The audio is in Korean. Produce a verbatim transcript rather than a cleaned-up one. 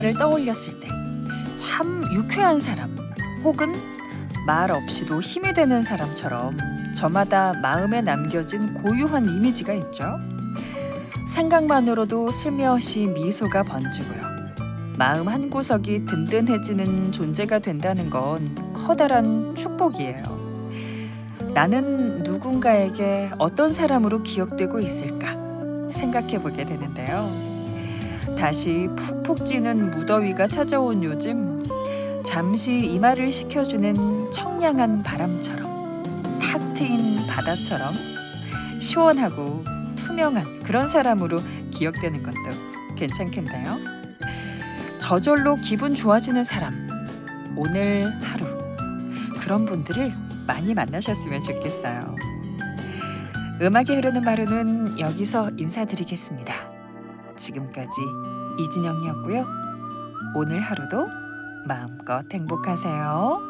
를 떠올렸을 때 참 유쾌한 사람, 혹은 말 없이도 힘이 되는 사람처럼 저마다 마음에 남겨진 고유한 이미지가 있죠. 생각만으로도 슬며시 미소가 번지고요. 마음 한구석이 든든해지는 존재가 된다는 건 커다란 축복이에요. 나는 누군가에게 어떤 사람으로 기억되고 있을까 생각해 보게 되는데요. 다시 푹푹 찌는 무더위가 찾아온 요즘, 잠시 이마를 식혀주는 청량한 바람처럼, 탁 트인 바다처럼 시원하고 투명한 그런 사람으로 기억되는 것도 괜찮겠나요? 저절로 기분 좋아지는 사람, 오늘 하루 그런 분들을 많이 만나셨으면 좋겠어요. 음악이 흐르는 마루는 여기서 인사드리겠습니다. 지금까지 이진영이었고요. 오늘 하루도 마음껏 행복하세요.